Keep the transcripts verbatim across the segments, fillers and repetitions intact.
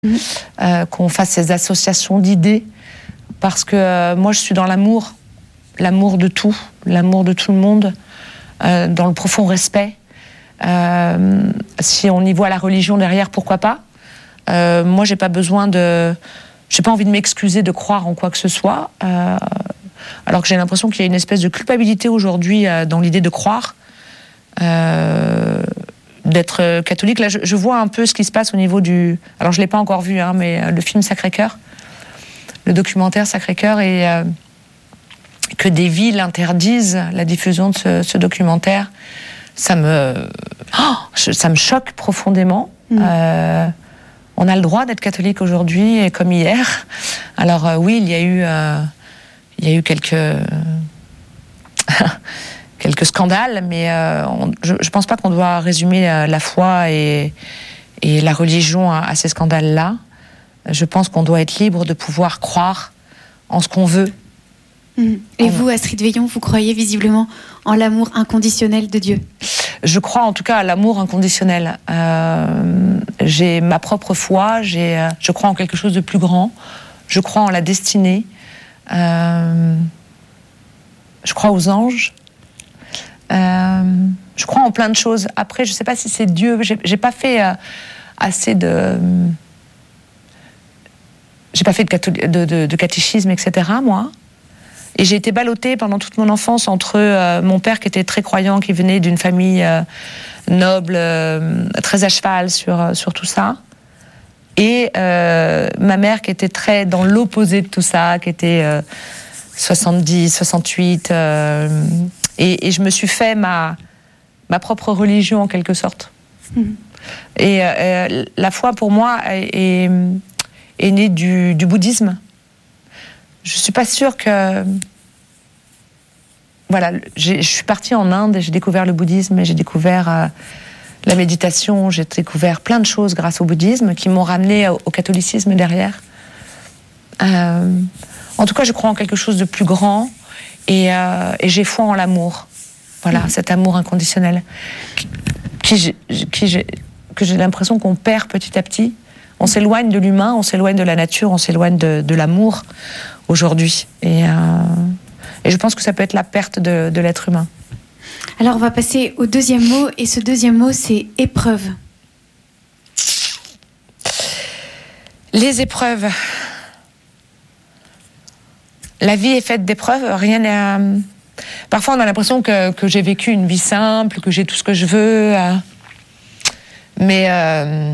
Mmh. Euh, qu'on fasse ces associations d'idées, parce que euh, moi je suis dans l'amour, l'amour de tout, l'amour de tout le monde, euh, dans le profond respect. Euh, si on y voit la religion derrière, pourquoi pas. Euh, moi j'ai pas besoin de, j'ai pas envie de m'excuser de croire en quoi que ce soit, euh, alors que j'ai l'impression qu'il y a une espèce de culpabilité aujourd'hui euh, dans l'idée de croire. Euh, d'être catholique. Là, je, je vois un peu ce qui se passe au niveau du... Alors, je ne l'ai pas encore vu, hein, mais euh, le film Sacré-Cœur, le documentaire Sacré-Cœur, et euh, que des villes interdisent la diffusion de ce, ce documentaire, ça me, oh, ça me choque profondément. Mmh. Euh, on a le droit d'être catholique aujourd'hui, et comme hier. Alors, euh, oui, il y a eu, euh, il y a eu quelques... quelques scandales, mais euh, on, je ne pense pas qu'on doit résumer la, la foi et, et la religion à, à ces scandales-là. Je pense qu'on doit être libre de pouvoir croire en ce qu'on veut. Mmh. Et on... vous, Astrid Veillon, vous croyez visiblement en l'amour inconditionnel de Dieu? Je crois en tout cas à l'amour inconditionnel. Euh, j'ai ma propre foi, j'ai, euh, je crois en quelque chose de plus grand, je crois en la destinée, euh, je crois aux anges. Euh, je crois en plein de choses. Après, je ne sais pas si c'est Dieu. J'ai, j'ai pas fait euh, assez de, euh, j'ai pas fait de, catholi- de, de, de catéchisme, et cetera. Moi, et j'ai été ballottée pendant toute mon enfance entre euh, mon père qui était très croyant, qui venait d'une famille euh, noble, euh, très à cheval sur sur tout ça, et euh, ma mère qui était très dans l'opposé de tout ça, qui était euh, soixante-dix, soixante-huit. Euh, Et, et je me suis fait ma, ma propre religion, en quelque sorte. Mmh. Et euh, la foi, pour moi, est, est, est née du, du bouddhisme. Je ne suis pas sûre que... Voilà, j'ai, je suis partie en Inde et j'ai découvert le bouddhisme, et j'ai découvert euh, la méditation, j'ai découvert plein de choses grâce au bouddhisme qui m'ont ramenée au, au catholicisme derrière. Euh, en tout cas, je crois en quelque chose de plus grand. Et, euh, et j'ai foi en l'amour, voilà, mmh. cet amour inconditionnel, qui, qui, j'ai, qui j'ai, que j'ai l'impression qu'on perd petit à petit. On s'éloigne de l'humain, on s'éloigne de la nature, on s'éloigne de, de l'amour aujourd'hui. Et, euh, et je pense que ça peut être la perte de, de l'être humain. Alors on va passer au deuxième mot, et ce deuxième mot, c'est épreuve. Les épreuves. La vie est faite d'épreuves, rien n'est... Euh... Parfois, on a l'impression que, que j'ai vécu une vie simple, que j'ai tout ce que je veux. Euh... Mais euh...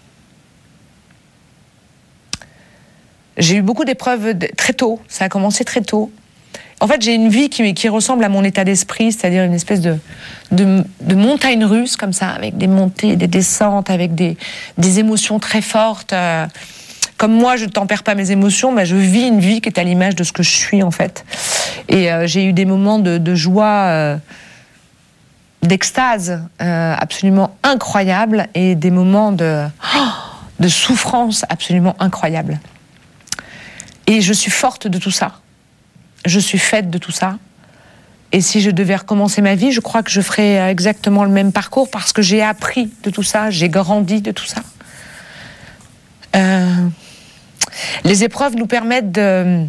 j'ai eu beaucoup d'épreuves de... très tôt. Ça a commencé très tôt. En fait, j'ai une vie qui, qui ressemble à mon état d'esprit, c'est-à-dire une espèce de, de, de montagne russe, comme ça, avec des montées, des descentes, avec des, des émotions très fortes. Euh... Comme moi, je ne tempère pas mes émotions, bah, je vis une vie qui est à l'image de ce que je suis, en fait. Et euh, j'ai eu des moments de, de joie, euh, d'extase euh, absolument incroyables, et des moments de, oh, de souffrance absolument incroyables. Et je suis forte de tout ça. Je suis faite de tout ça. Et si je devais recommencer ma vie, je crois que je ferais exactement le même parcours, parce que j'ai appris de tout ça, j'ai grandi de tout ça. Euh... Les épreuves nous permettent de,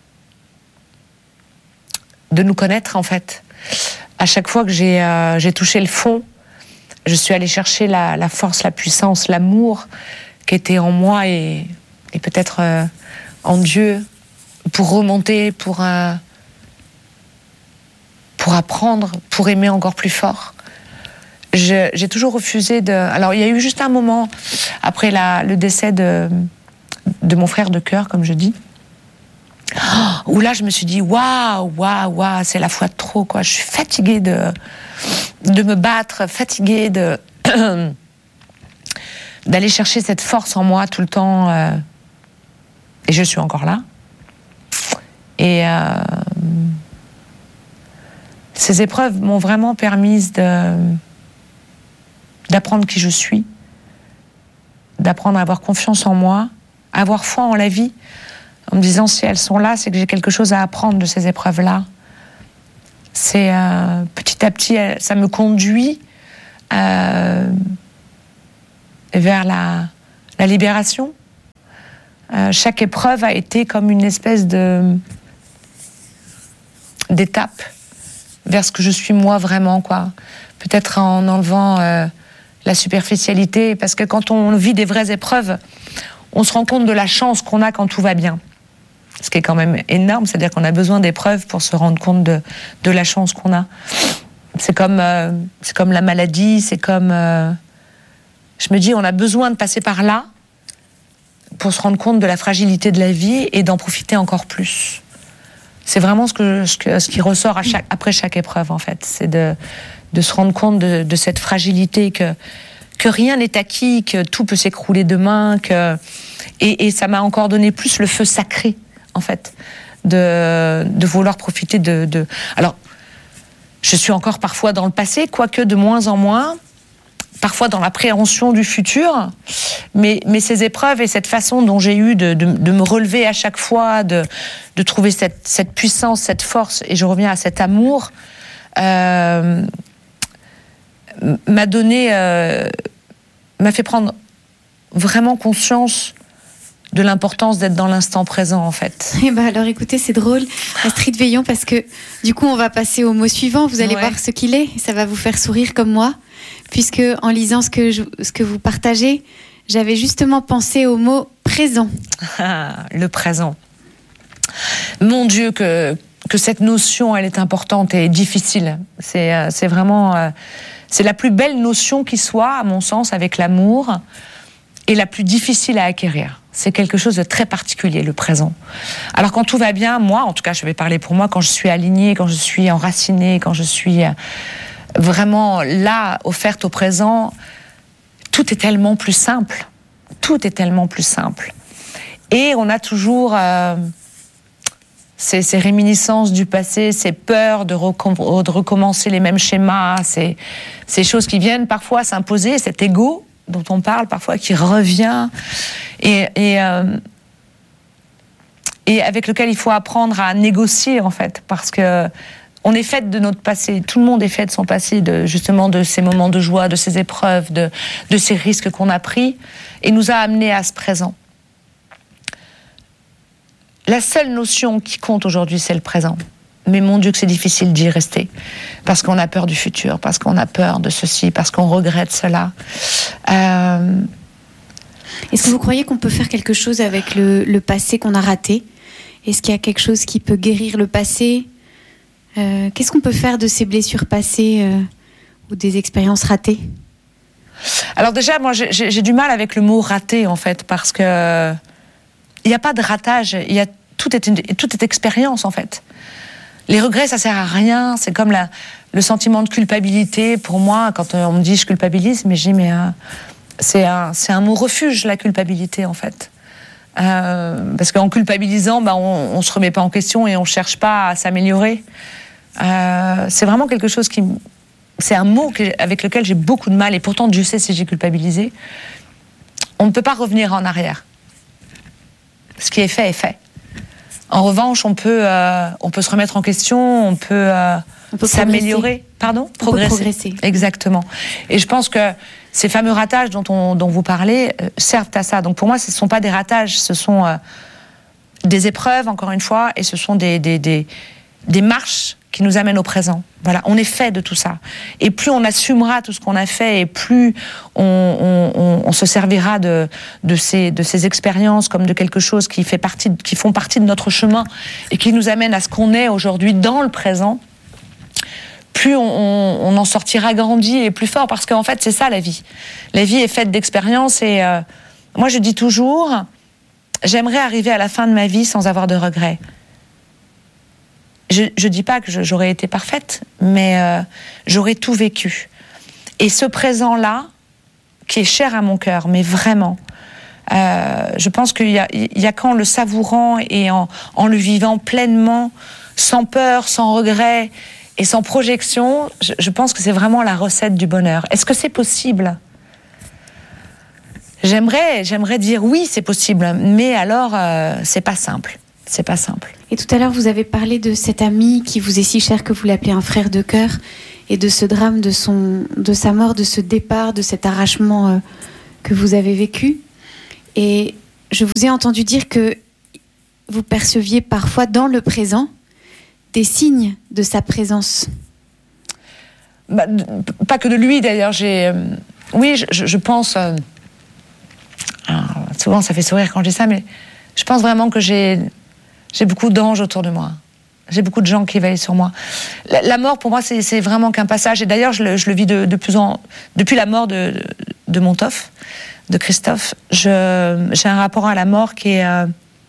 de nous connaître, en fait. À chaque fois que j'ai, euh, j'ai touché le fond, je suis allée chercher la, la force, la puissance, l'amour qui était en moi, et, et peut-être euh, en Dieu, pour remonter, pour, euh, pour apprendre, pour aimer encore plus fort. Je, j'ai toujours refusé de... Alors, il y a eu juste un moment, après la, le décès de... de mon frère de cœur, comme je dis, oh, où là je me suis dit waouh, waouh, waouh, c'est la foi de trop, quoi. Je suis fatiguée de, de me battre, fatiguée de, d'aller chercher cette force en moi tout le temps, euh, et je suis encore là. Et euh, ces épreuves m'ont vraiment permis de, d'apprendre qui je suis, d'apprendre à avoir confiance en moi, avoir foi en la vie, en me disant si elles sont là, c'est que j'ai quelque chose à apprendre de ces épreuves-là. C'est euh, petit à petit, ça me conduit euh, vers la, la libération, Euh, chaque épreuve a été comme une espèce de d'étape vers ce que je suis moi vraiment, quoi. Peut-être en enlevant euh, la superficialité, parce que quand on vit des vraies épreuves, on se rend compte de la chance qu'on a quand tout va bien. Ce qui est quand même énorme, c'est-à-dire qu'on a besoin d'épreuves pour se rendre compte de, de la chance qu'on a. C'est comme, euh, c'est comme la maladie, c'est comme... Euh, je me dis, on a besoin de passer par là pour se rendre compte de la fragilité de la vie et d'en profiter encore plus. C'est vraiment ce, que, ce, que, ce qui ressort à chaque, après chaque épreuve, en fait. C'est de, de se rendre compte de, de cette fragilité, que, que rien n'est acquis, que tout peut s'écrouler demain. Que, et, et ça m'a encore donné plus le feu sacré, en fait, de, de vouloir profiter de, de... Alors, je suis encore parfois dans le passé, quoique de moins en moins, parfois dans l'appréhension du futur, mais, mais ces épreuves et cette façon dont j'ai eu de, de, de me relever à chaque fois, de, de trouver cette, cette puissance, cette force, et je reviens à cet amour, euh, m'a donné, euh, m'a fait prendre vraiment conscience de l'importance d'être dans l'instant présent, en fait. Eh ben alors écoutez, c'est drôle, Astrid Veillon, parce que du coup on va passer au mot suivant, vous allez ouais. voir ce qu'il est, et ça va vous faire sourire comme moi, puisque en lisant ce que, je, ce que vous partagez, j'avais justement pensé au mot présent. Ah, le présent. Mon Dieu, que, que cette notion, elle est importante et difficile. C'est, euh, c'est vraiment... Euh, c'est la plus belle notion qui soit, à mon sens, avec l'amour, et la plus difficile à acquérir. C'est quelque chose de très particulier, le présent. Alors quand tout va bien, moi, en tout cas, je vais parler pour moi, quand je suis alignée, quand je suis enracinée, quand je suis vraiment là, offerte au présent, tout est tellement plus simple. Tout est tellement plus simple. Et on a toujours euh, ces, ces réminiscences du passé, ces peurs de, recom- de recommencer les mêmes schémas, ces, ces choses qui viennent parfois s'imposer, cet ego dont on parle parfois, qui revient, et, et, euh, et avec lequel il faut apprendre à négocier, en fait, parce que on est fait de notre passé, tout le monde est fait de son passé, de, justement de ces moments de joie, de ces épreuves, de, de ces risques qu'on a pris, et nous a amenés à ce présent. La seule notion qui compte aujourd'hui, c'est le présent. Mais mon Dieu que c'est difficile d'y rester, parce qu'on a peur du futur, parce qu'on a peur de ceci, parce qu'on regrette cela. Euh... Est-ce que vous croyez qu'on peut faire quelque chose avec le, le passé qu'on a raté ? Est-ce qu'il y a quelque chose qui peut guérir le passé ? euh, Qu'est-ce qu'on peut faire de ces blessures passées euh, ou des expériences ratées ? Alors déjà, moi j'ai, j'ai du mal avec le mot raté, en fait, parce que il n'y a pas de ratage, il y a, tout est une, tout est expérience, en fait. Les regrets, ça sert à rien. C'est comme la, le sentiment de culpabilité. Pour moi, quand on me dit je culpabilise, mais je dis mais euh, c'est un, c'est un mot refuge, la culpabilité, en fait. Euh, parce qu'en culpabilisant, bah, on, on se remet pas en question et on cherche pas à s'améliorer. Euh, c'est vraiment quelque chose qui, c'est un mot que, avec lequel j'ai beaucoup de mal. Et pourtant, Dieu sait si j'ai culpabilisé. On ne peut pas revenir en arrière. Ce qui est fait est fait. En revanche, on peut, euh, on peut se remettre en question, on peut, euh, on peut s'améliorer. Progresser. Pardon ? On progresser. Peut progresser. Exactement. Et je pense que ces fameux ratages dont, on, dont vous parlez euh, servent à ça. Donc pour moi, ce ne sont pas des ratages, ce sont euh, des épreuves, encore une fois, et ce sont des, des, des, des marches qui nous amènent au présent. Voilà, on est fait de tout ça. Et plus on assumera tout ce qu'on a fait, et plus on, on, on, on se servira de, de, ces, de ces expériences comme de quelque chose qui, fait partie, qui font partie de notre chemin et qui nous amène à ce qu'on est aujourd'hui dans le présent, plus on, on, on en sortira grandi et plus fort. Parce qu'en fait, c'est ça la vie. La vie est faite d'expériences et euh, moi je dis toujours, j'aimerais arriver à la fin de ma vie sans avoir de regrets. Je ne dis pas que je, j'aurais été parfaite, mais euh, j'aurais tout vécu. Et ce présent-là, qui est cher à mon cœur, mais vraiment, euh, je pense qu'il y a, il y a qu'en le savourant et en, en le vivant pleinement, sans peur, sans regret et sans projection, je, je pense que c'est vraiment la recette du bonheur. Est-ce que c'est possible ? J'aimerais, j'aimerais dire oui, c'est possible, mais alors, euh, c'est pas simple. C'est pas simple. Et tout à l'heure, vous avez parlé de cet ami qui vous est si cher que vous l'appelez un frère de cœur, et de ce drame, de, son, de sa mort, de ce départ, de cet arrachement euh, que vous avez vécu. Et je vous ai entendu dire que vous perceviez parfois dans le présent des signes de sa présence. Bah, pas que de lui d'ailleurs. J'ai, euh, oui, je, je pense. Euh, souvent, ça fait sourire quand je dis ça, mais je pense vraiment que j'ai, j'ai beaucoup d'anges autour de moi. J'ai beaucoup de gens qui veillent sur moi. La, la mort, pour moi, c'est, c'est vraiment qu'un passage. Et d'ailleurs, je le, je le vis de, de plus en depuis la mort de, de, de mon Toph, de Christophe. Je, j'ai un rapport à la mort qui est euh,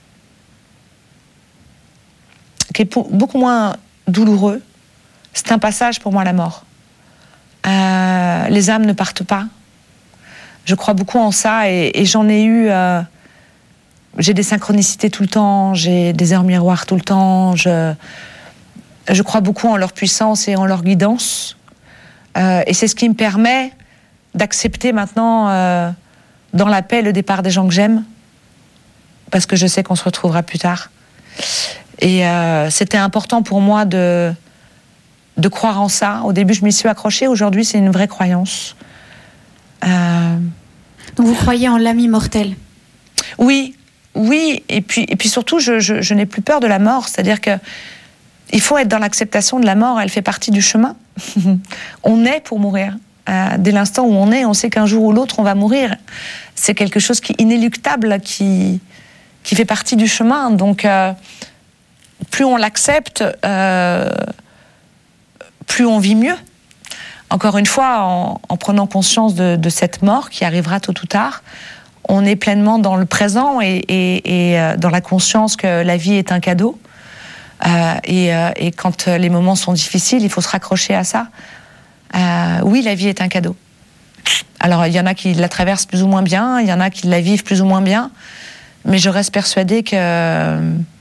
qui est pour, beaucoup moins douloureux. C'est un passage pour moi, la mort. Euh, les âmes ne partent pas. Je crois beaucoup en ça et, et j'en ai eu. Euh, j'ai des synchronicités tout le temps, j'ai des heures miroirs tout le temps. Je, je crois beaucoup en leur puissance et en leur guidance. Euh, et c'est ce qui me permet d'accepter maintenant, euh, dans la paix, le départ des gens que j'aime, parce que je sais qu'on se retrouvera plus tard. Et euh, c'était important pour moi de, de croire en ça. Au début, je m'y suis accrochée. Aujourd'hui, c'est une vraie croyance. Euh... Donc vous croyez en l'âme immortelle ? Oui, oui. Et puis, et puis surtout, je, je, je n'ai plus peur de la mort. C'est-à-dire que il faut être dans l'acceptation de la mort. Elle fait partie du chemin. On est pour mourir. Euh, dès l'instant où on est, on sait qu'un jour ou l'autre, on va mourir. C'est quelque chose qui est inéluctable, qui, qui fait partie du chemin. Donc, euh, plus on l'accepte, euh, plus on vit mieux. Encore une fois, en, en prenant conscience de, de cette mort qui arrivera tôt ou tard, on est pleinement dans le présent et, et, et dans la conscience que la vie est un cadeau. Euh, et, euh, et quand les moments sont difficiles, il faut se raccrocher à ça. Euh, oui, la vie est un cadeau. Alors, il y en a qui la traversent plus ou moins bien, il y en a qui la vivent plus ou moins bien, mais je reste persuadée que,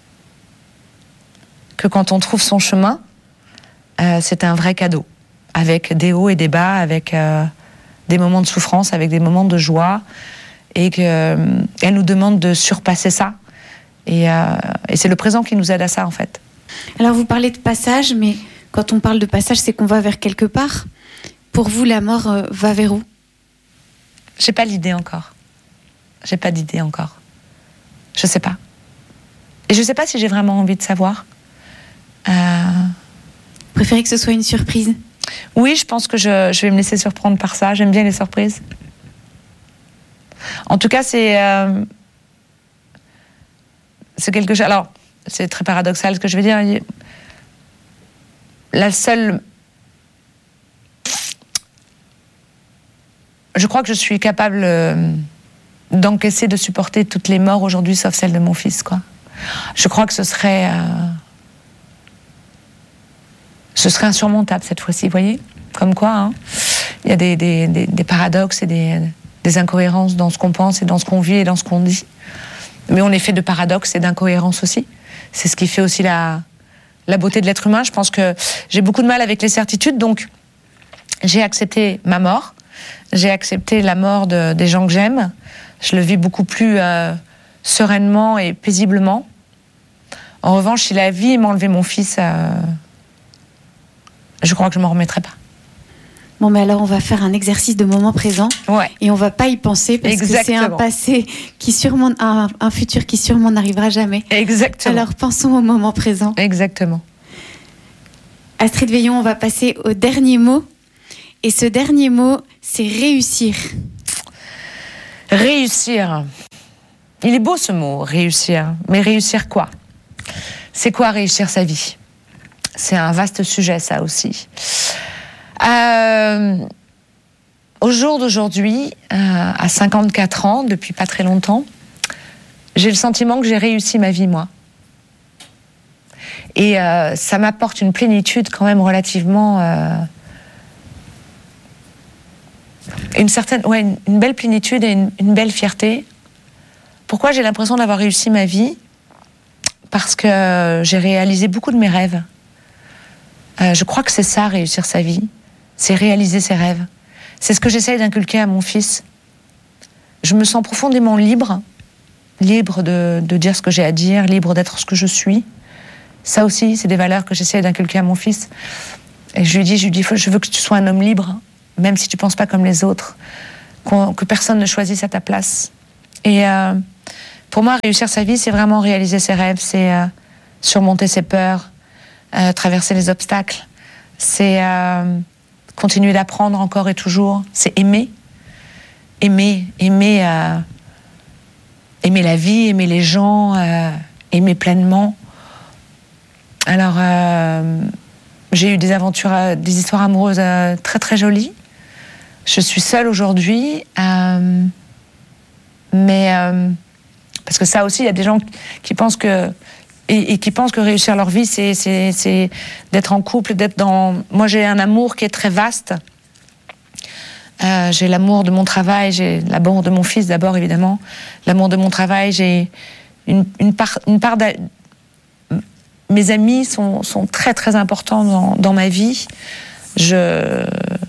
que quand on trouve son chemin, euh, c'est un vrai cadeau. Avec des hauts et des bas, avec euh, des moments de souffrance, avec des moments de joie, et qu'elle euh, nous demande de surpasser ça. Et, euh, et c'est le présent qui nous aide à ça, en fait. Alors, vous parlez de passage, mais quand on parle de passage, c'est qu'on va vers quelque part. Pour vous, la mort euh, va vers où ? J'ai pas l'idée encore. J'ai pas d'idée encore. Je sais pas. Et je sais pas si j'ai vraiment envie de savoir. Euh... Vous préférez que ce soit une surprise ? Oui, je pense que je, je vais me laisser surprendre par ça. J'aime bien les surprises. En tout cas, c'est... Euh, c'est quelque chose... Alors, c'est très paradoxal ce que je vais dire. La seule... Je crois que je suis capable euh, d'encaisser, de supporter toutes les morts aujourd'hui, sauf celle de mon fils, quoi. Je crois que ce serait... Euh, ce serait insurmontable cette fois-ci, vous voyez ? Comme quoi, hein, il y a des, des, des, des paradoxes et des, des incohérences dans ce qu'on pense et dans ce qu'on vit et dans ce qu'on dit. Mais on est fait de paradoxes et d'incohérences aussi. C'est ce qui fait aussi la, la beauté de l'être humain. Je pense que j'ai beaucoup de mal avec les certitudes, donc j'ai accepté ma mort. J'ai accepté la mort de, des gens que j'aime. Je le vis beaucoup plus euh, sereinement et paisiblement. En revanche, si la vie m'enlevait mon fils... Euh, je crois que je ne m'en remettrai pas. Bon, mais alors on va faire un exercice de moment présent. Ouais. Et on ne va pas y penser parce Exactement. que c'est un passé qui sûrement, un, un futur qui sûrement n'arrivera jamais. Exactement. Alors pensons au moment présent. Exactement. Astrid Veillon, on va passer au dernier mot. Et ce dernier mot, c'est réussir. Réussir. Il est beau ce mot, réussir. Mais réussir quoi ? C'est quoi réussir sa vie ? C'est un vaste sujet, ça aussi. Euh, au jour d'aujourd'hui, euh, à cinquante-quatre ans, depuis pas très longtemps, j'ai le sentiment que j'ai réussi ma vie, moi. Et euh, ça m'apporte une plénitude quand même relativement... Euh, une certaine... Ouais, une, une belle plénitude et une, une belle fierté. Pourquoi j'ai l'impression d'avoir réussi ma vie ? Parce que j'ai réalisé beaucoup de mes rêves. Euh, je crois que c'est ça, réussir sa vie. C'est réaliser ses rêves. C'est ce que j'essaye d'inculquer à mon fils. Je me sens profondément libre, libre de, de dire ce que j'ai à dire, libre d'être ce que je suis. Ça aussi, c'est des valeurs que j'essaye d'inculquer à mon fils. Et je lui dis, je lui dis, je veux que tu sois un homme libre, même si tu ne penses pas comme les autres, qu'on, que personne ne choisisse à ta place. Et euh, pour moi, réussir sa vie, c'est vraiment réaliser ses rêves, c'est euh, surmonter ses peurs, euh, traverser les obstacles, c'est euh, continuer d'apprendre encore et toujours, c'est aimer, aimer, aimer, euh, aimer la vie, aimer les gens, euh, aimer pleinement. Alors, euh, j'ai eu des aventures, euh, des histoires amoureuses euh, très très jolies. Je suis seule aujourd'hui, euh, mais euh, parce que ça aussi, il y a des gens qui pensent que et, et qui pensent que réussir leur vie, c'est, c'est, c'est d'être en couple, d'être dans. Moi, j'ai un amour qui est très vaste. Euh, j'ai l'amour de mon travail, j'ai l'amour de mon fils d'abord évidemment, l'amour de mon travail. J'ai une, une part, une part de... Mes amis sont, sont très très importants dans, dans ma vie. Je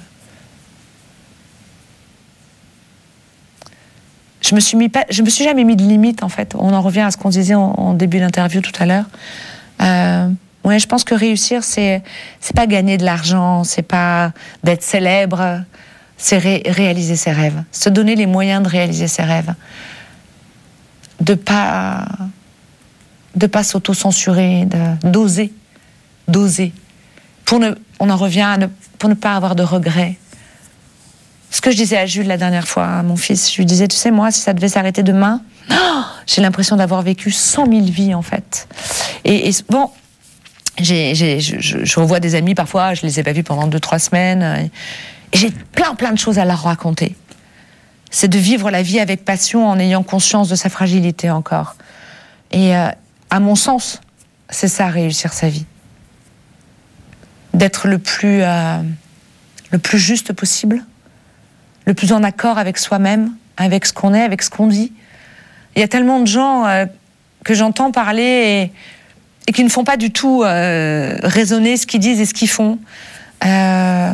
Je me suis mis pas, je me suis jamais mis de limite en fait. On en revient à ce qu'on disait en, en début d'interview tout à l'heure. Euh, ouais, je pense que réussir, c'est c'est pas gagner de l'argent, c'est pas d'être célèbre, c'est ré- réaliser ses rêves, se donner les moyens de réaliser ses rêves, de pas de pas s'auto-censurer, de, d'oser, d'oser. Pour ne, on en revient à ne, pour ne pas avoir de regrets. Ce que je disais à Jules la dernière fois, à mon fils, je lui disais, tu sais, moi, si ça devait s'arrêter demain, oh, j'ai l'impression d'avoir vécu cent mille vies, en fait. Et, et bon, j'ai, j'ai, je, je revois des amis, parfois, je les ai pas vus pendant deux, trois semaines, et, et j'ai plein, plein de choses à leur raconter. C'est de vivre la vie avec passion en ayant conscience de sa fragilité encore. Et euh, à mon sens, c'est ça, réussir sa vie. D'être le plus, euh, le plus juste possible, le plus en accord avec soi-même, avec ce qu'on est, avec ce qu'on dit. Il y a tellement de gens euh, que j'entends parler et, et qui ne font pas du tout euh, raisonner ce qu'ils disent et ce qu'ils font. Euh,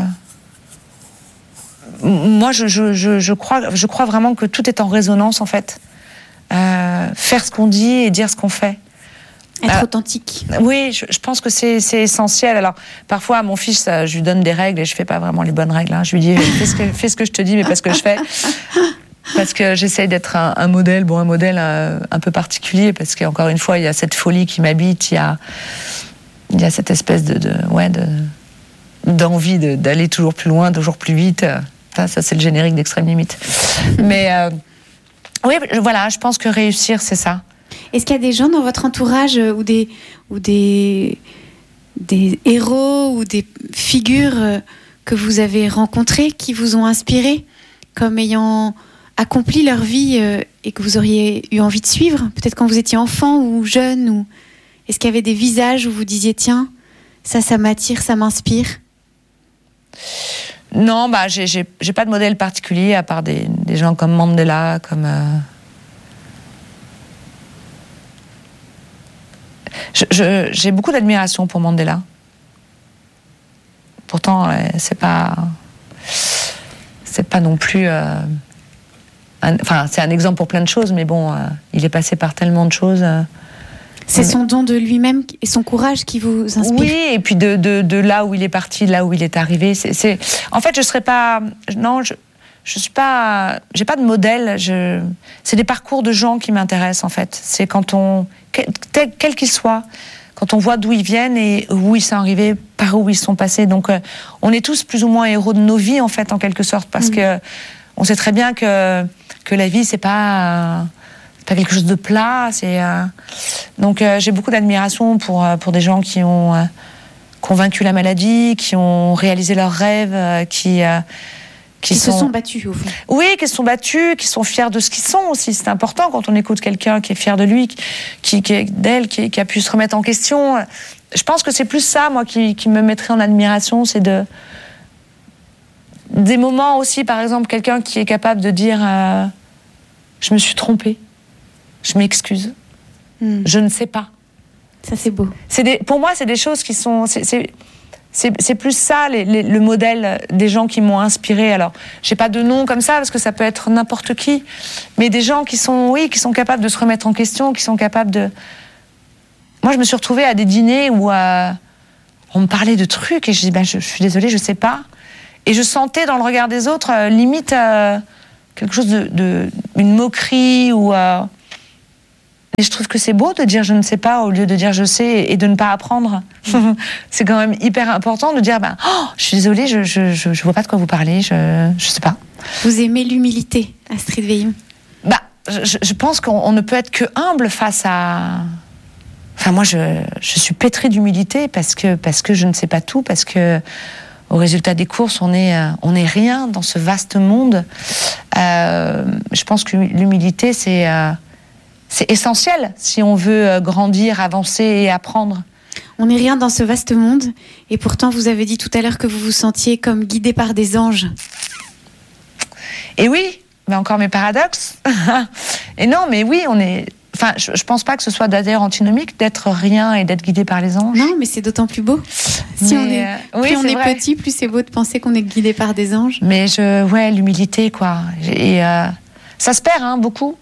moi, je, je, je, je, crois, je crois vraiment que tout est en résonance, en fait. Euh, faire ce qu'on dit et dire ce qu'on fait. Être euh, authentique. Oui, je, je pense que c'est, c'est essentiel. Alors, parfois, à mon fils, je lui donne des règles et je fais pas vraiment les bonnes règles. Hein. Je lui dis, fais ce, que, fais ce que je te dis, mais pas ce que je fais. Parce que j'essaye d'être un, un modèle, bon, un modèle un, un peu particulier, parce qu'encore une fois, il y a cette folie qui m'habite, il y a, il y a cette espèce de, de, ouais, de, d'envie de, d'aller toujours plus loin, toujours plus vite. Ça, ça c'est le générique d'Extrême Limite. Mais euh, oui, voilà, je pense que réussir, c'est ça. Est-ce qu'il y a des gens dans votre entourage euh, ou des ou des des héros ou des figures euh, que vous avez rencontrés qui vous ont inspiré comme ayant accompli leur vie euh, et que vous auriez eu envie de suivre, peut-être quand vous étiez enfant ou jeune, ou est-ce qu'il y avait des visages où vous disiez tiens, ça ça m'attire, ça m'inspire? Non, bah j'ai j'ai, j'ai pas de modèle particulier à part des, des gens comme Mandela, comme euh... Je, je, j'ai beaucoup d'admiration pour Mandela. Pourtant, euh, c'est pas, c'est pas non plus, euh, un, enfin, c'est un exemple pour plein de choses, mais bon, euh, il est passé par tellement de choses. Euh, c'est son don de lui-même et son courage qui vous inspire. Oui, et puis de, de, de là où il est parti, là où il est arrivé. C'est, c'est... En fait, je serais pas, non, je. Je suis pas, j'ai pas de modèle. Je, c'est des parcours de gens qui m'intéressent en fait. C'est quand on, quel, quel qu'il soit, quand on voit d'où ils viennent et où ils sont arrivés, par où ils sont passés. Donc, euh, on est tous plus ou moins héros de nos vies en fait, en quelque sorte, parce mmh. que on sait très bien que que la vie c'est pas, euh, c'est pas quelque chose de plat. C'est euh... donc euh, j'ai beaucoup d'admiration pour euh, pour des gens qui ont euh, convaincu la maladie, qui ont réalisé leurs rêves, euh, qui euh, Qui, qui sont... se sont battus, au fond. Oui, qui se sont battus, qui sont fiers de ce qu'ils sont aussi. C'est important quand on écoute quelqu'un qui est fier de lui, qui, qui est d'elle, qui, qui a pu se remettre en question. Je pense que c'est plus ça, moi, qui, qui me mettrait en admiration, c'est de... Des moments aussi, par exemple, quelqu'un qui est capable de dire euh, « Je me suis trompée, je m'excuse, mm. je ne sais pas ». Ça, c'est beau. C'est des, pour moi, c'est des choses qui sont... C'est, c'est, C'est, c'est plus ça, les, les, le modèle des gens qui m'ont inspiré. Alors, j'ai pas de nom comme ça, parce que ça peut être n'importe qui, mais des gens qui sont, oui, qui sont capables de se remettre en question, qui sont capables de... Moi, je me suis retrouvée à des dîners où euh, on me parlait de trucs, et je dis, ben, je, je suis désolée, je sais pas. Et je sentais dans le regard des autres, euh, limite, euh, quelque chose de, de... une moquerie, ou... Euh, Et je trouve que c'est beau de dire je ne sais pas au lieu de dire je sais et de ne pas apprendre. C'est quand même hyper important de dire ben, oh, je suis désolée, je, je, je, je vois pas de quoi vous parlez, je, je sais pas. Vous aimez l'humilité, Astrid Veillon? Bah, je, je pense qu'on on ne peut être que humble face à. Enfin, moi, je, je suis pétrie d'humilité parce que, parce que je ne sais pas tout, parce que au résultat des courses, on est, on est rien dans ce vaste monde. Euh, je pense que l'humilité, c'est. Euh, C'est essentiel si on veut grandir, avancer et apprendre. On n'est rien dans ce vaste monde, et pourtant vous avez dit tout à l'heure que vous vous sentiez comme guidé par des anges. Et oui, mais encore mes paradoxes. Et non, mais oui, on est. Enfin, je, je pense pas que ce soit d'ailleurs antinomique d'être rien et d'être guidé par les anges. Non, mais c'est d'autant plus beau. Si mais on est, euh, plus oui, on c'est est vrai. petit, plus c'est beau de penser qu'on est guidé par des anges. Mais je, ouais, l'humilité, quoi. Et euh, ça se perd, hein, beaucoup.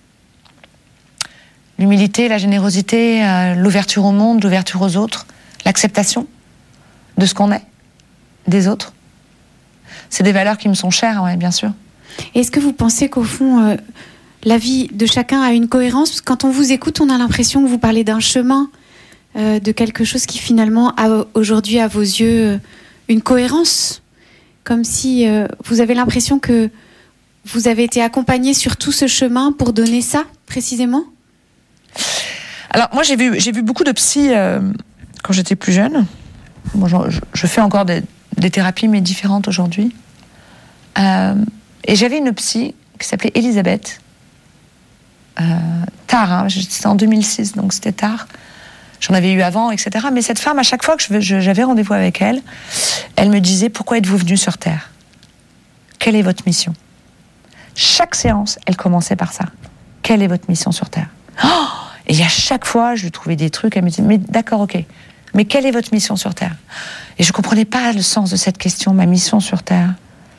L'humilité, la générosité, euh, l'ouverture au monde, l'ouverture aux autres, l'acceptation de ce qu'on est, des autres. C'est des valeurs qui me sont chères, ouais, bien sûr. Et est-ce que vous pensez qu'au fond, euh, la vie de chacun a une cohérence? Parce que quand on vous écoute, on a l'impression que vous parlez d'un chemin, euh, de quelque chose qui finalement a aujourd'hui à vos yeux une cohérence. Comme si euh, vous avez l'impression que vous avez été accompagné sur tout ce chemin pour donner ça, précisément? Alors moi j'ai vu j'ai vu beaucoup de psy euh, quand j'étais plus jeune. Bon, je, je fais encore des, des thérapies mais différentes aujourd'hui. Euh, et j'avais une psy qui s'appelait Elisabeth. Euh, tard, hein, c'était en deux mille six, donc c'était tard. J'en avais eu avant, et cetera. Mais cette femme, à chaque fois que je, je, j'avais rendez-vous avec elle, elle me disait: pourquoi êtes-vous venue sur Terre? Quelle est votre mission? Chaque séance, elle commençait par ça. Quelle est votre mission sur Terre? Oh, et à chaque fois, je lui trouvais des trucs, elle me disait: mais d'accord, ok, mais quelle est votre mission sur Terre? Et je ne comprenais pas le sens de cette question, ma mission sur Terre.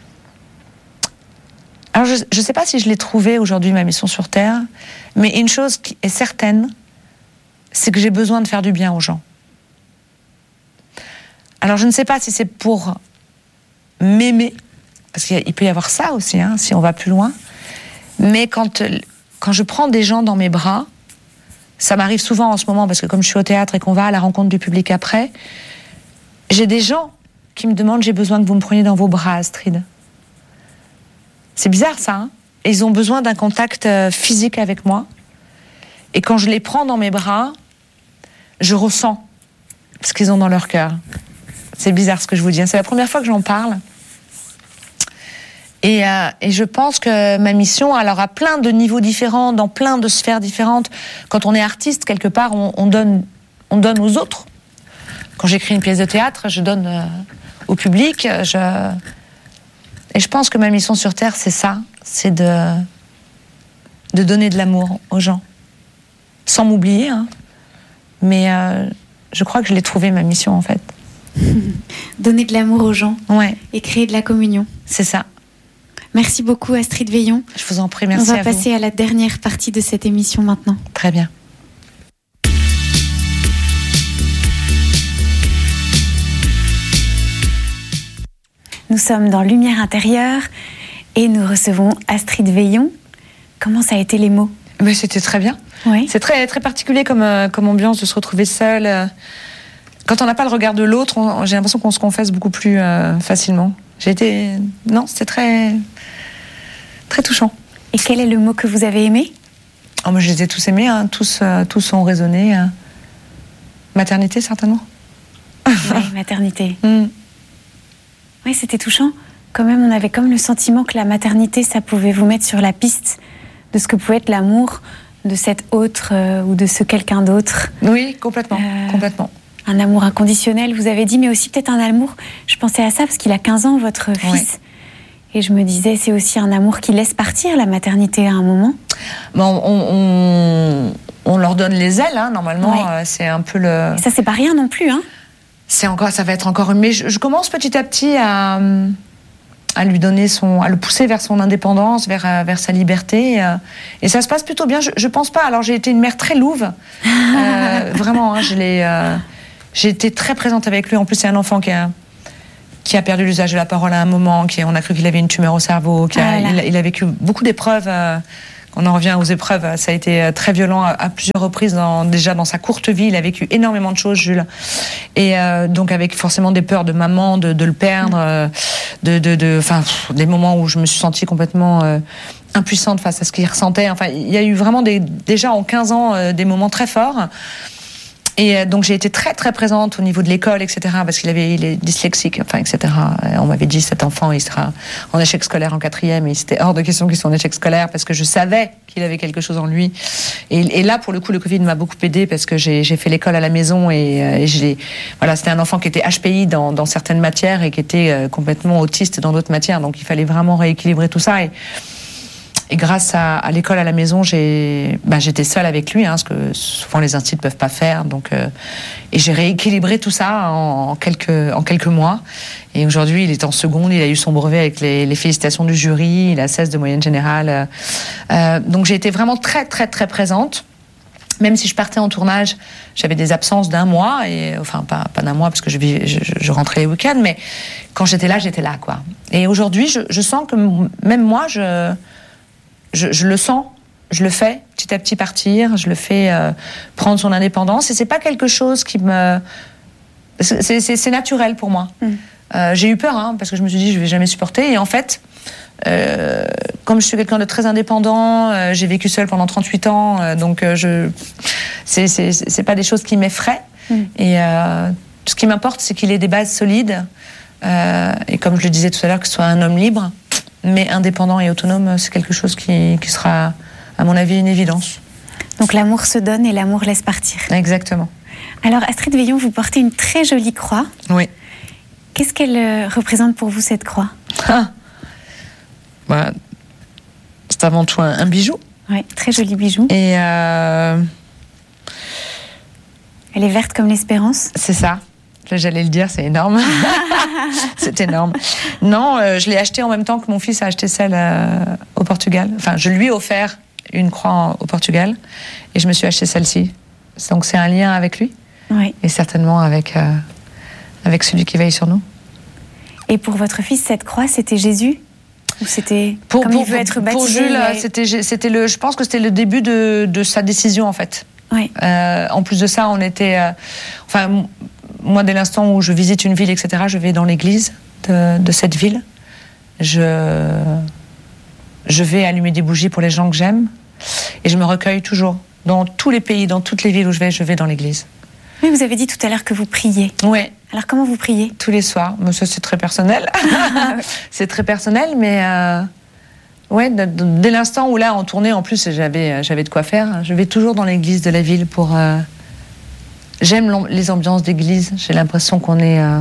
Alors, je ne sais pas si je l'ai trouvée aujourd'hui, ma mission sur Terre, mais une chose qui est certaine, c'est que j'ai besoin de faire du bien aux gens. Alors, je ne sais pas si c'est pour m'aimer, parce qu'il peut y avoir ça aussi, hein, si on va plus loin, mais quand... Quand je prends des gens dans mes bras, ça m'arrive souvent en ce moment, parce que comme je suis au théâtre et qu'on va à la rencontre du public après, j'ai des gens qui me demandent: j'ai besoin que vous me preniez dans vos bras, Astrid. C'est bizarre ça, hein? Et ils ont besoin d'un contact euh, physique avec moi. Et quand je les prends dans mes bras, je ressens ce qu'ils ont dans leur cœur. C'est bizarre ce que je vous dis, hein. C'est la première fois que j'en parle. Et, euh, et je pense que ma mission, alors à plein de niveaux différents, dans plein de sphères différentes. Quand on est artiste, quelque part, on, on donne, on donne aux autres. Quand j'écris une pièce de théâtre, je donne euh, au public. Je... Et je pense que ma mission sur Terre, c'est ça, c'est de, de donner de l'amour aux gens, sans m'oublier. Hein. Mais euh, je crois que je l'ai trouvé, ma mission, en fait. Donner de l'amour aux gens, ouais. Et créer de la communion. C'est ça. Merci beaucoup, Astrid Veillon. Je vous en prie, merci à vous. On va passer à la dernière partie de cette émission maintenant. Très bien. Nous sommes dans Lumière intérieure et nous recevons Astrid Veillon. Comment ça a été les mots? Mais c'était très bien. Oui. C'est très, très particulier comme, euh, comme ambiance de se retrouver seule. Euh, quand on n'a pas le regard de l'autre, on, j'ai l'impression qu'on se confesse beaucoup plus euh, facilement. J'ai été... Non, c'était très... très touchant. Et quel est le mot que vous avez aimé? Oh, moi, je les ai tous aimés, hein. tous, euh, tous ont résonné. Euh... Maternité, certainement. Oui, maternité. Mm. Oui, c'était touchant. Quand même, on avait comme le sentiment que la maternité, ça pouvait vous mettre sur la piste de ce que pouvait être l'amour de cet autre euh, ou de ce quelqu'un d'autre. Oui, complètement, euh, complètement. Un amour inconditionnel, vous avez dit, mais aussi peut-être un amour... Je pensais à ça parce qu'il a quinze ans, votre fils. Oui. Et je me disais, c'est aussi un amour qui laisse partir la maternité à un moment. Bon, on, on, on leur donne les ailes, hein, normalement. Oui. Euh, c'est un peu le... Et ça, c'est pas rien non plus, hein. C'est encore, ça va être encore... Mais je, je commence petit à petit à, à lui donner son... à le pousser vers son indépendance, vers, vers sa liberté. Et ça se passe plutôt bien. Je, je pense pas... Alors, j'ai été une mère très louve. euh, vraiment, hein, je l'ai... Euh, j'ai été très présente avec lui. En plus, c'est un enfant qui a... qui a perdu l'usage de la parole à un moment, qui, on a cru qu'il avait une tumeur au cerveau, qui a, il, il a vécu beaucoup d'épreuves euh, on en revient aux épreuves. Ça a été très violent à, à plusieurs reprises. Dans, déjà dans sa courte vie, il a vécu énormément de choses, Jules. Et euh, donc avec forcément des peurs de maman, de, de le perdre, euh, de, de, de, enfin, pff, des moments où je me suis sentie complètement euh, impuissante face à ce qu'il ressentait. Enfin, il y a eu vraiment des, déjà en quinze ans euh, des moments très forts. Et donc j'ai été très très présente au niveau de l'école, et cetera. Parce qu'il avait, il est dyslexique, enfin, et cetera. On m'avait dit cet enfant, il sera en échec scolaire en quatrième, et c'était hors de question qu'il soit en échec scolaire parce que je savais qu'il avait quelque chose en lui. Et, et là, pour le coup, le Covid m'a beaucoup aidée parce que j'ai, j'ai fait l'école à la maison et, et j'ai, voilà, c'était un enfant qui était H P I dans, dans certaines matières et qui était complètement autiste dans d'autres matières. Donc il fallait vraiment rééquilibrer tout ça. Et, Et grâce à, à l'école à la maison, j'ai, bah, j'étais seule avec lui, hein, ce que souvent les instituts ne peuvent pas faire. Donc, euh, et j'ai rééquilibré tout ça en, en, quelques, en quelques mois. Et aujourd'hui, il est en seconde, il a eu son brevet avec les, les félicitations du jury, il a seize de moyenne générale. Euh, donc j'ai été vraiment très, très, très présente. Même si je partais en tournage, j'avais des absences d'un mois, et, enfin pas, pas d'un mois parce que je, vivais, je, je rentrais les week-ends, mais quand j'étais là, j'étais là, quoi. Et aujourd'hui, je, je sens que même moi, je... Je, je le sens, je le fais petit à petit partir, je le fais euh, prendre son indépendance, et c'est pas quelque chose qui me, c'est, c'est, c'est naturel pour moi. Mm. Euh, j'ai eu peur, hein, parce que je me suis dit je vais jamais supporter, et en fait, euh, comme je suis quelqu'un de très indépendant, euh, j'ai vécu seule pendant trente-huit ans, euh, donc euh, je, c'est, c'est, c'est pas des choses qui m'effraient, mm. et euh, ce qui m'importe, c'est qu'il ait des bases solides, euh, et comme je le disais tout à l'heure, que ce soit un homme libre. Mais indépendant et autonome, c'est quelque chose qui, qui sera, à mon avis, une évidence. Donc l'amour se donne et l'amour laisse partir. Exactement. Alors Astrid Veillon, vous portez une très jolie croix. Oui. Qu'est-ce qu'elle représente pour vous, cette croix? ah. bah, C'est avant tout un, un bijou. Oui, très joli bijou. Et euh... elle est verte comme l'espérance. C'est ça. J'allais le dire, c'est énorme. C'est énorme. Non, euh, je l'ai acheté en même temps que mon fils a acheté celle euh, au Portugal. Enfin, je lui ai offert une croix en, au Portugal et je me suis acheté celle-ci. Donc c'est un lien avec lui, oui. Et certainement avec, euh, avec celui qui veille sur nous. Et pour votre fils, cette croix, c'était Jésus? Ou c'était pour, comme pour, il veut être baptisé? Pour Jules, a... c'était, c'était le, je pense que c'était le début de, de sa décision, en fait. Oui. Euh, en plus de ça, on était... Euh, enfin... Moi, dès l'instant où je visite une ville, et cetera, je vais dans l'église de, de cette ville. Je, je vais allumer des bougies pour les gens que j'aime. Et je me recueille toujours. Dans tous les pays, dans toutes les villes où je vais, je vais dans l'église. Oui, vous avez dit tout à l'heure que vous priez. Oui. Alors, comment vous priez? Tous les soirs. Mais ça, c'est très personnel. C'est très personnel, mais... Euh, ouais, de, de, dès l'instant où, là, en tournée, en plus, j'avais, j'avais de quoi faire, je vais toujours dans l'église de la ville pour... Euh, J'aime les ambiances d'église. J'ai l'impression qu'on est euh,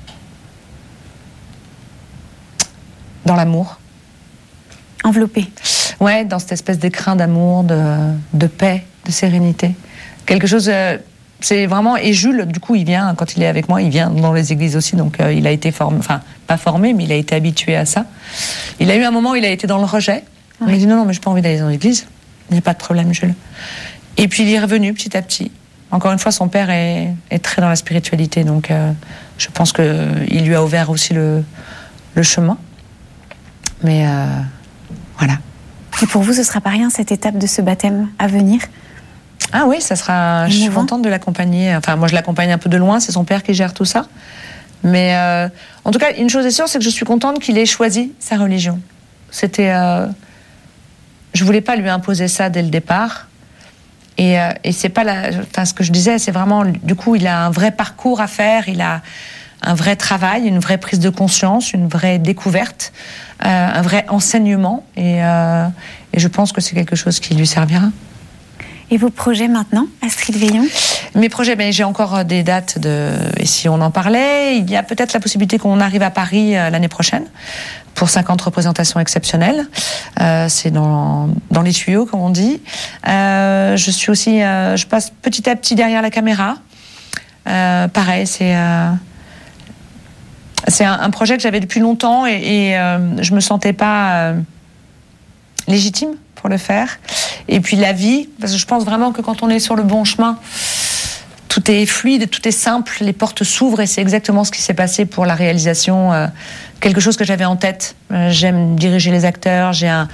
dans l'amour. Enveloppé. Ouais, dans cette espèce d'écrin d'amour, de, de paix, de sérénité. Quelque chose... Euh, c'est vraiment... Et Jules, du coup, il vient, quand il est avec moi, il vient dans les églises aussi. Donc, euh, il a été formé... Enfin, pas formé, mais il a été habitué à ça. Il a eu un moment où il a été dans le rejet. Ouais. Il m'a dit, non, non, mais je n'ai pas envie d'aller dans l'église. Il n'y a pas de problème, Jules. Et puis, il est revenu petit à petit. Encore une fois, son père est, est très dans la spiritualité, donc euh, je pense qu'il lui a ouvert aussi le, le chemin. Mais euh, voilà. Et pour vous, ce ne sera pas rien, cette étape de ce baptême à venir? Ah oui, ça sera. Je suis contente de l'accompagner. Enfin, moi, je l'accompagne un peu de loin, c'est son père qui gère tout ça. Mais euh, en tout cas, une chose est sûre, c'est que je suis contente qu'il ait choisi sa religion. C'était. Euh, je ne voulais pas lui imposer ça dès le départ. Et, euh, et c'est pas la, enfin, ce que je disais, c'est vraiment, du coup, il a un vrai parcours à faire, il a un vrai travail, une vraie prise de conscience, une vraie découverte, euh, un vrai enseignement, et, euh, et je pense que c'est quelque chose qui lui servira. Et vos projets maintenant, Astrid Veillon? Mes projets, ben, j'ai encore des dates, de, et si on en parlait, il y a peut-être la possibilité qu'on arrive à Paris euh, l'année prochaine, pour cinquante représentations exceptionnelles. Euh, c'est dans, dans les tuyaux, comme on dit. Euh, je suis aussi, euh, je passe petit à petit derrière la caméra. Euh, pareil, c'est, euh, c'est un, un projet que j'avais depuis longtemps et, et euh, je me sentais pas euh, légitime pour le faire. Et puis la vie, parce que je pense vraiment que quand on est sur le bon chemin, tout est fluide, tout est simple, les portes s'ouvrent et c'est exactement ce qui s'est passé pour la réalisation. Euh, quelque chose que j'avais en tête. Euh, j'aime diriger les acteurs, j'ai un,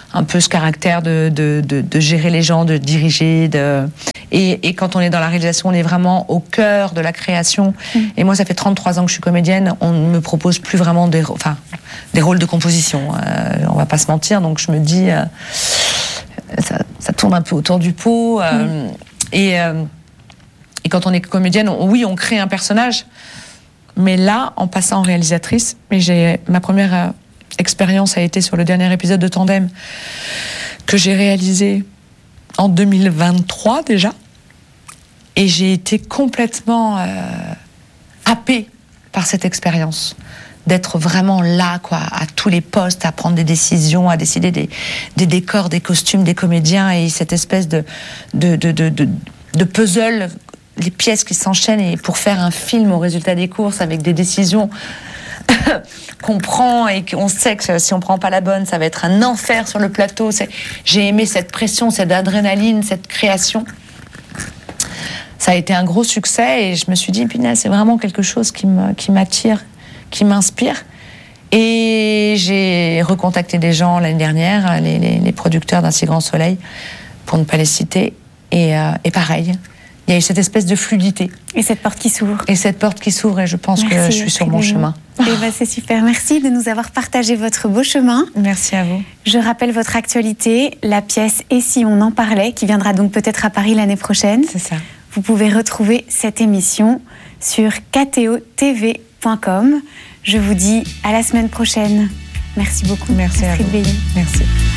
un peu ce caractère de, de, de, de gérer les gens, de diriger. De... Et, et quand on est dans la réalisation, on est vraiment au cœur de la création. Mmh. Et moi, ça fait trente-trois ans que je suis comédienne. On ne me propose plus vraiment des, enfin, des rôles de composition. Euh, on va pas se mentir. Donc je me dis, euh, ça, ça tourne un peu autour du pot. Euh, mmh. Et, euh, et quand on est comédienne, on, oui, on crée un personnage. Mais là, en passant en réalisatrice, mais j'ai ma première euh, expérience a été sur le dernier épisode de Tandem que j'ai réalisé en deux mille vingt-trois déjà, et j'ai été complètement euh, happée par cette expérience, d'être vraiment là, quoi, à tous les postes, à prendre des décisions, à décider des, des décors, des costumes, des comédiens, et cette espèce de, de, de, de, de, de puzzle, les pièces qui s'enchaînent, et pour faire un film au résultat des courses avec des décisions qu'on prend et qu'on sait que si on prend pas la bonne, ça va être un enfer sur le plateau. C'est... J'ai aimé cette pression, cette adrénaline, cette création. Ça a été un gros succès et je me suis dit, punaise, c'est vraiment quelque chose qui me, qui m'attire, qui m'inspire. Et j'ai recontacté des gens l'année dernière, les, les, les producteurs d'Un si grand soleil, pour ne pas les citer. Et, euh, et pareil, il y a eu cette espèce de fluidité. Et cette porte qui s'ouvre. Et cette porte qui s'ouvre, et je pense Merci, que je suis sur mon chemin. Et ben c'est super. Merci de nous avoir partagé votre beau chemin. Merci à vous. Je rappelle votre actualité, la pièce Et si on en parlait, qui viendra donc peut-être à Paris l'année prochaine. C'est ça. Vous pouvez retrouver cette émission sur k t o t v point com. Je vous dis à la semaine prochaine. Merci beaucoup. Merci à vous. Veillon. Merci.